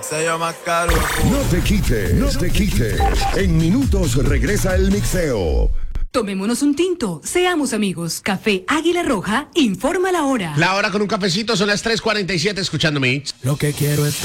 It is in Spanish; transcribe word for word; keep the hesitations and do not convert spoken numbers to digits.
Sello más caro. No te quites, no te quites. En minutos regresa el mixeo. Tomémonos un tinto, seamos amigos. Café Águila Roja, informa la hora. La hora con un cafecito son las tres cuarenta y siete, escuchando Mix. Lo que quiero es